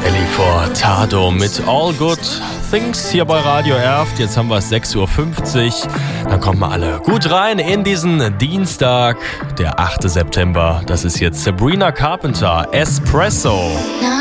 Ellie Furtado mit All Good Things hier bei Radio Erft. Jetzt haben wir es 6.50 Uhr. Dann kommt mal alle gut rein in diesen Dienstag, der 8. September. Das ist jetzt Sabrina Carpenter, Espresso.